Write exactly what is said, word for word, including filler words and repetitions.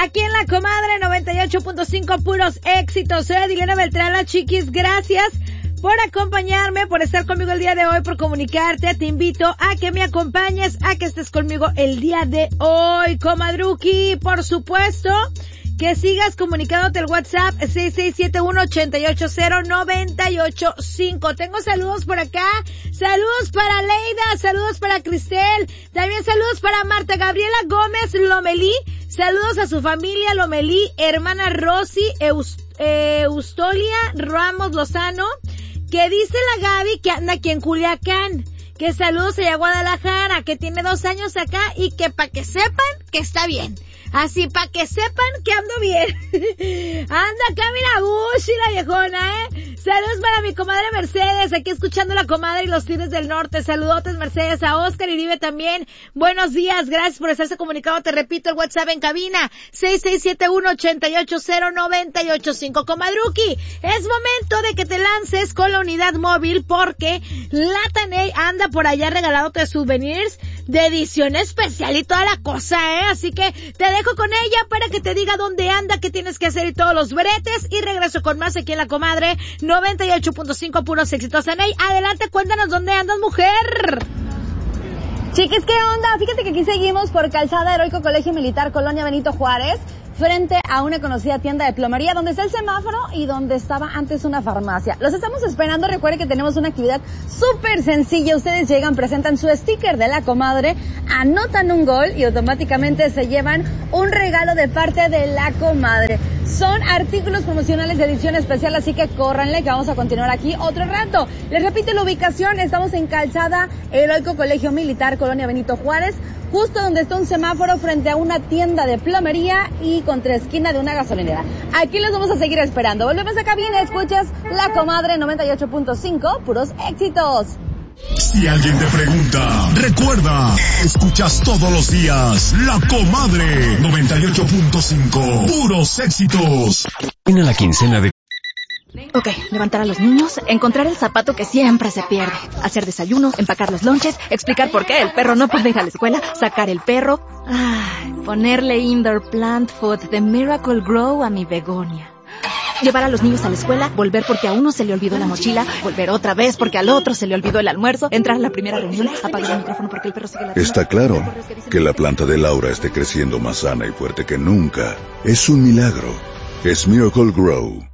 aquí en La Comadre noventa y ocho punto cinco, puros éxitos. Soy Adilena Beltrán, la chiquis, gracias por acompañarme, por estar conmigo el día de hoy, por comunicarte. Te invito a que me acompañes, a que estés conmigo el día de hoy, comadruki. Por supuesto, que sigas comunicándote el WhatsApp seis seis siete uno, ocho ocho cero, nueve ocho cinco. Tengo saludos por acá, saludos para Leida, saludos para Cristel, también saludos para Marta Gabriela Gómez Lomelí, saludos a su familia Lomelí, hermana Rosy, Eust, eh, Eustolia Ramos Lozano, que dice la Gaby que anda aquí en Culiacán, que saludos allá a Guadalajara, que tiene dos años acá y que pa' que sepan que está bien. Así, pa' que sepan que ando bien. Anda acá, mira, Bushi, la viejona, ¿eh? Saludos para mi comadre Mercedes, aquí escuchando La Comadre y los Tigres del Norte. Saludotes, Mercedes, a Oscar y Vive también. Buenos días, gracias por estarse comunicado. Te repito, el WhatsApp en cabina, seis seis siete uno, ocho ocho cero, nueve ocho cinco. Comadruki, es momento de que te lances con la unidad móvil porque Lataney anda por allá regalándote souvenirs de edición especial y toda la cosa, ¿eh? Así que te dejo con ella para que te diga dónde anda, qué tienes que hacer y todos los bretes, y regreso con más aquí en La Comadre noventa y ocho punto cinco, puros éxitos. Aney, adelante, cuéntanos dónde andas, mujer. Chiquis, ¿qué onda? Fíjate que aquí seguimos por Calzada Heroico Colegio Militar, Colonia Benito Juárez, frente a una conocida tienda de plomería, donde está el semáforo y donde estaba antes una farmacia. Los estamos esperando. Recuerden que tenemos una actividad súper sencilla. Ustedes llegan, presentan su sticker de La Comadre, anotan un gol y automáticamente se llevan un regalo de parte de La Comadre. Son artículos promocionales de edición especial, así que córranle que vamos a continuar aquí otro rato. Les repito la ubicación, estamos en Calzada Heroico Colegio Militar, Colonia Benito Juárez, justo donde está un semáforo frente a una tienda de plomería y contra esquina de una gasolinera. Aquí los vamos a seguir esperando. Volvemos a cabina, escuchas La Comadre noventa y ocho punto cinco, puros éxitos. Si alguien te pregunta, recuerda, escuchas todos los días La Comadre noventa y ocho punto cinco, puros éxitos. Viene la quincena de... Ok, levantar a los niños, encontrar el zapato que siempre se pierde, hacer desayuno, empacar los lonches, explicar por qué el perro no puede ir a la escuela, sacar el perro, ay, ponerle indoor plant food de Miracle Grow a mi begonia. Llevar a los niños a la escuela, volver porque a uno se le olvidó la mochila, volver otra vez porque al otro se le olvidó el almuerzo, entrar a la primera reunión, apagar el micrófono porque el perro sigue ladrando. Está claro que la planta de Laura esté creciendo más sana y fuerte que nunca. Es un milagro. Es Miracle Grow.